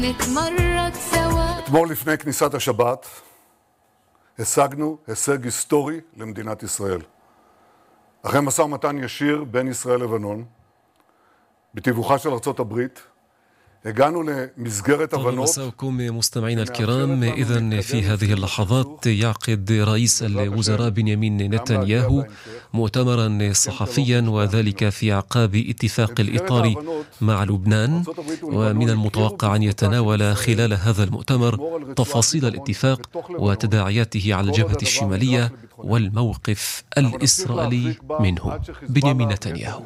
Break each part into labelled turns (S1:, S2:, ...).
S1: נתמרק סوا.
S2: אתמול לפני כניסת השבת השגנו הישג היסטורי למדינת ישראל. אחרי משא ומתן ישיר בין ישראל לבנון, בתיווכה של ארצות הברית, הגענו למסגרת הבנות.
S3: مساءكم مستمعينا الكرام. إذن في هذه اللحظات يعقد رئيس الوزراء بنيامين نتنياهو مؤتمرا صحفيا، وذلك في أعقاب اتفاق الإطار مع لبنان، ومن المتوقع أن يتناول خلال هذا المؤتمر تفاصيل الاتفاق وتداعياته على الجبهة الشمالية والموقف الإسرائيلي منه. بنيامين نتنياهو: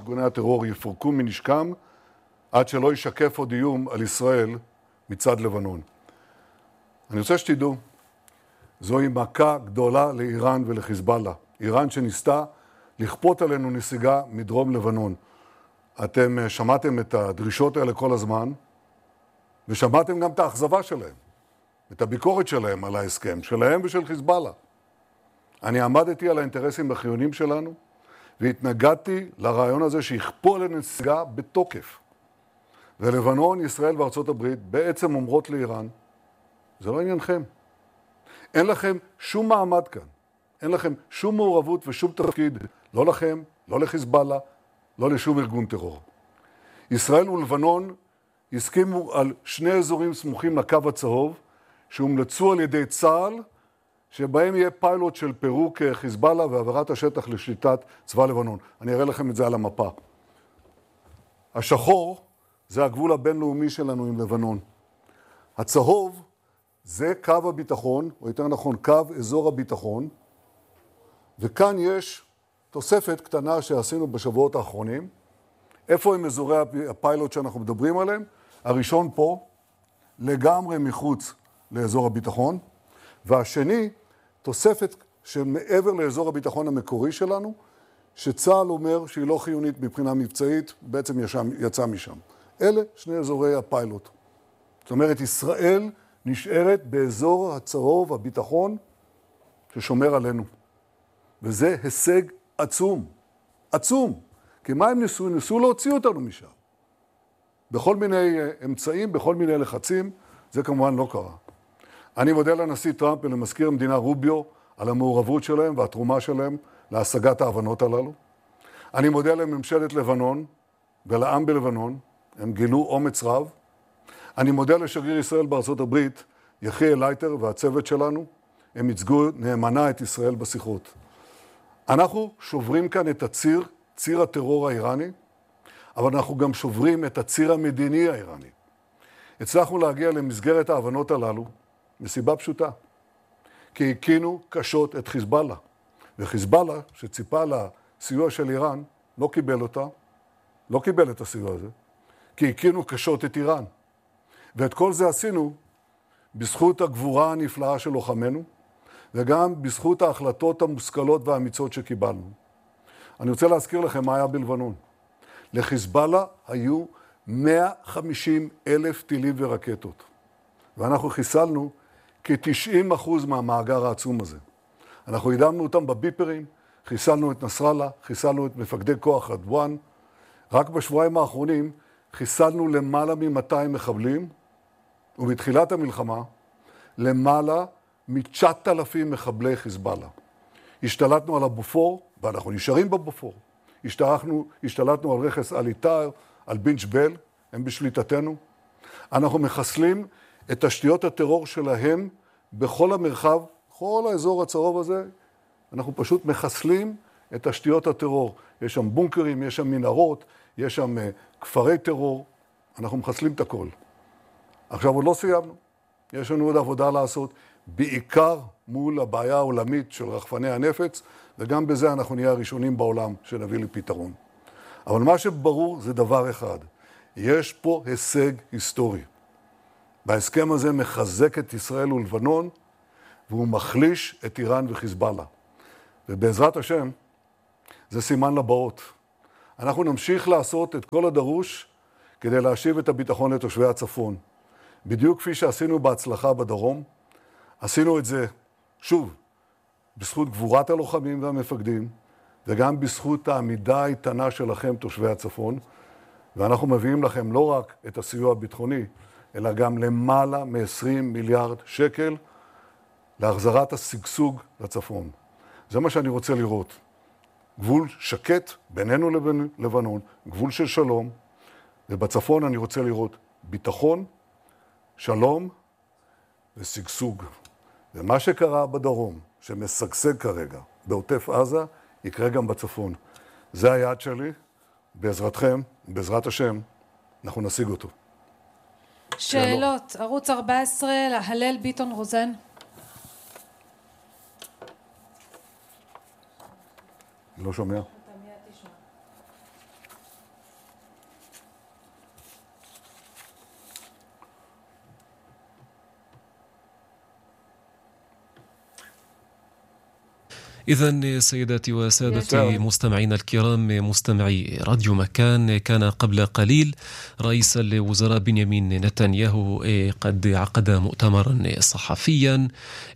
S2: עד שלא ישקף עוד איום על ישראל מצד לבנון. אני רוצה שתדעו, זוהי מכה גדולה לאיראן ולחיזבאללה. איראן שניסתה לכפות עלינו נסיגה מדרום לבנון. אתם שמעתם את הדרישות האלה כל הזמן, ושמעתם גם את האכזבה שלהם, את הביקורת שלהם על ההסכם, שלהם ושל חיזבאללה. אני עמדתי על האינטרסים החיוניים שלנו, והתנגדתי לרעיון הזה שיכפו עלינו נסיגה בתוקף. ולבנון, ישראל וארצות הברית בעצם אומרות לאיראן, זה לא עניינכם. אין לכם שום מעמד כאן. אין לכם שום מעורבות ושום תפקיד, לא לכם, לא לחיזבאללה, לא לשום ארגון טרור. ישראל ולבנון הסכימו על שני אזורים סמוכים לקו הצהוב, שהומלצו על ידי צה"ל, שבהם יהיה פיילוט של פירוק חיזבאללה והעברת השטח לשליטת צבא לבנון. אני אראה לכם את זה על המפה. השחור זה הגבול הבינלאומי שלנו עם לבנון. הצהוב זה קו הביטחון, או יותר נכון קו אזור הביטחון, וכאן יש תוספת קטנה שעשינו בשבועות האחרונים. איפה הם אזורי הפיילוט שאנחנו מדברים עליהם? הראשון פה, לגמרי מחוץ לאזור הביטחון, והשני, תוספת שמעבר לאזור הביטחון המקורי שלנו, שצה"ל אומר שהיא לא חיונית מבחינה מבצעית, בעצם יצא משם. אלה שני אזורי הפיילוט. זאת אומרת, ישראל נשארת באזור הצהוב, הביטחון, ששומר עלינו. וזה הישג עצום. עצום. כי מה הם ניסו? ניסו להוציא אותנו משם. בכל מיני אמצעים, בכל מיני לחצים, זה כמובן לא קרה. אני מודה לנשיא טראמפ ולמזכיר המדינה רוביו על המעורבות שלהם והתרומה שלהם להשגת ההבנות הללו. אני מודה לממשלת לבנון ולעם בלבנון, הם גילו אומץ רב. אני מודה לשגריר ישראל בארצות הברית, יחיאל לייטר והצוות שלנו, הם ייצגו נאמנה את ישראל בשיחות. אנחנו שוברים כאן את ציר הטרור האיראני, אבל אנחנו גם שוברים את הציר המדיני האיראני. הצלחנו להגיע למסגרת ההבנות הללו מסיבה פשוטה, כי הקינו קשות את חיזבאללה. וחיזבאללה, שציפה לסיוע של איראן, לא קיבל אותה, לא קיבל את הסיוע הזה, כי הקינו קשות את איראן. ואת כל זה עשינו בזכות הגבורה הנפלאה של לוחמינו, וגם בזכות ההחלטות המושכלות והאמיצות שקיבלנו. אני רוצה להזכיר לכם מה היה בלבנון. לחיזבאללה היו 150,000 טילים ורקטות. ואנחנו חיסלנו כ-90% מהמאגר העצום הזה. אנחנו הדמנו אותם בביפרים, חיסלנו את נסראללה, חיסלנו את מפקדי כוח רדואן. רק בשבועיים האחרונים חיסלנו למעלה מ-200 מחבלים, ובתחילת המלחמה למעלה מ-9,000 מחבלי חיזבאללה. השתלטנו על הבופור, ואנחנו נשארים בבופור. השתלטנו על רכס אל-איתר, על בן ג'בל, הם בשליטתנו. אנחנו מחסלים את תשתיות הטרור שלהם בכל המרחב, כל האזור הצהוב הזה, אנחנו פשוט מחסלים את תשתיות הטרור. יש שם בונקרים, יש שם מנהרות, יש שם כפרי טרור, אנחנו מחסלים את הכל. עכשיו עוד לא סיימנו, יש לנו עוד עבודה לעשות, בעיקר מול הבעיה העולמית של רחפני הנפץ, וגם בזה אנחנו נהיה הראשונים בעולם שנביא לפתרון. אבל מה שברור זה דבר אחד, יש פה הישג היסטורי. בהסכם הזה מחזק את ישראל ולבנון, והוא מחליש את איראן וחיזבאללה. ובעזרת השם, זה סימן לבאות. אנחנו נמשיך לעשות את כל הדרוש כדי להשיב את הביטחון לתושבי הצפון. בדיוק כפי שעשינו בהצלחה בדרום, עשינו את זה, שוב, בזכות גבורת הלוחמים והמפקדים, וגם בזכות העמידה האיתנה שלכם, תושבי הצפון, ואנחנו מביאים לכם לא רק את הסיוע הביטחוני, אלא גם למעלה מ-20 מיליארד שקל להחזרת השגשוג לצפון. זה מה שאני רוצה לראות. גבול שקט בינינו לבין לבנון, גבול של שלום, ובצפון אני רוצה לראות ביטחון, שלום ושגשוג. ומה שקרה בדרום, שמשגשג כרגע בעוטף עזה, יקרה גם בצפון. זה היעד שלי, בעזרתכם, בעזרת השם, אנחנו נשיג אותו.
S1: שאלות, ערוץ 14, הלל ביטון רוזן.
S2: לא שומע.
S3: إذن سيداتي وسادتي مستمعينا الكرام، مستمعي راديو مكان، كان قبل قليل رئيس الوزراء بنيامين نتنياهو قد عقد مؤتمرا صحفيا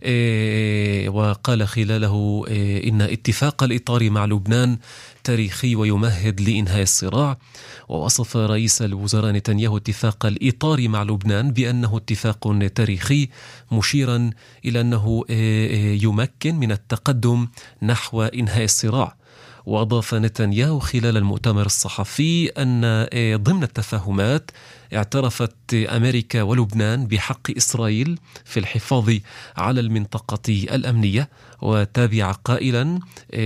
S3: وقال خلاله إن اتفاق الإطار مع لبنان تاريخي ويمهد لإنهاء الصراع. ووصف رئيس الوزراء نتنياهو اتفاق الإطار مع لبنان بأنه اتفاق تاريخي، مشيرا إلى أنه يمكن من التقدم نحو إنهاء الصراع. وأضاف نتنياهو خلال المؤتمر الصحفي أن ضمن التفاهمات اعترفت أمريكا ولبنان بحق إسرائيل في الحفاظ على المنطقة الأمنية، وتابع قائلا: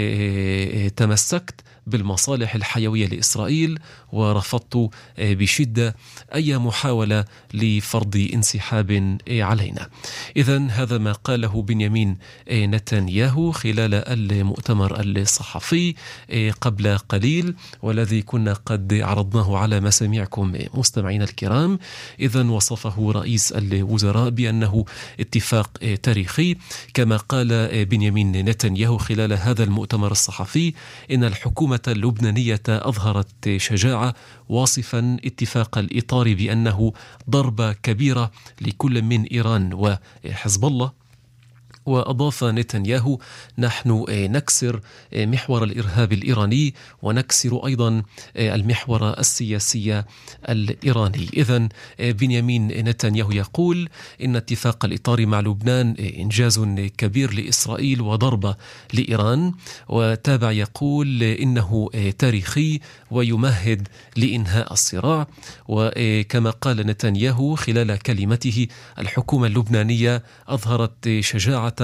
S3: تمسكت بالمصالح الحيوية لإسرائيل ورفضت بشدة أي محاولة لفرض انسحاب علينا. إذن هذا ما قاله بنيامين نتنياهو خلال المؤتمر الصحفي قبل قليل، والذي كنا قد عرضناه على مسامعكم مستمعينا الكرام. إذن وصفه رئيس الوزراء بأنه اتفاق تاريخي. كما قال بنيامين نتنياهو خلال هذا المؤتمر الصحفي إن الحكومة اللبنانية أظهرت شجاعة، واصفا اتفاق الإطار بأنه ضربة كبيرة لكل من إيران وحزب الله. وأضاف نتنياهو: نحن نكسر محور الإرهاب الإيراني ونكسر أيضا المحور السياسي الإيراني. إذن بنيامين نتنياهو يقول إن اتفاق الإطار مع لبنان إنجاز كبير لإسرائيل وضربة لإيران، وتابع يقول إنه تاريخي ويمهد لإنهاء الصراع. وكما قال نتنياهو خلال كلمته: الحكومة اللبنانية أظهرت شجاعة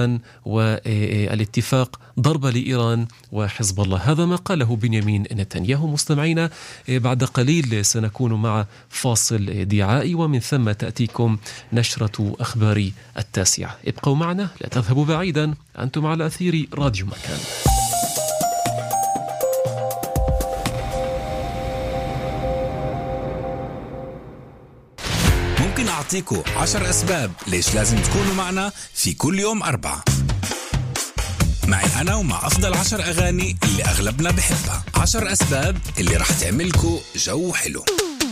S3: والاتفاق ضربة لإيران وحزب الله. هذا ما قاله بنيامين نتنياهو. مستمعينا، بعد قليل سنكون مع فاصل دعائي، ومن ثم تأتيكم نشرة أخبار 9. ابقوا معنا، لا تذهبوا بعيدا، أنتم على أثير راديو مكان.
S4: ممكن أعطيكم 10 أسباب ليش لازم تكونوا معنا في كل يوم 4 معي أنا ومع أفضل 10 أغاني اللي أغلبنا بحبها. 10 أسباب اللي رح تعملكوا جو حلو.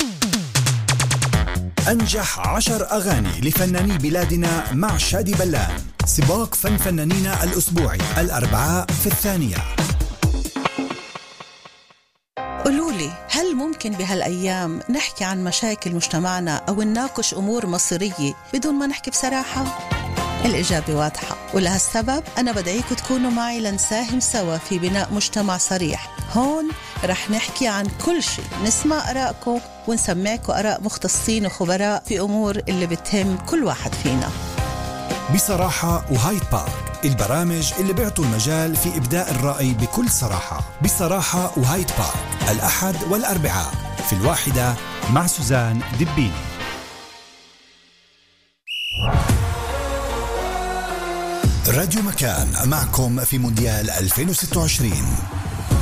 S5: أنجح 10 أغاني لفناني بلادنا مع شادي بلان. سباق فن فنانينا الأسبوعي الأربعاء في 2.
S6: قولولي، هل ممكن بهالأيام نحكي عن مشاكل مجتمعنا أو نناقش أمور مصيرية بدون ما نحكي بصراحة؟ الإجابة واضحة، ولهالسبب أنا بدعيكم تكونوا معي لنساهم سوا في بناء مجتمع صريح. هون رح نحكي عن كل شيء، نسمع آراءكم ونسمعكم آراء مختصين وخبراء في أمور اللي بتهم كل واحد فينا.
S5: بصراحة وهايد بارك، البرامج اللي بيعطوا المجال في إبداء الرأي بكل صراحة. بصراحة وهايد بارك، الأحد والأربعاء في 1 مع سوزان دبيني. راديو مكان معكم في مونديال 2026.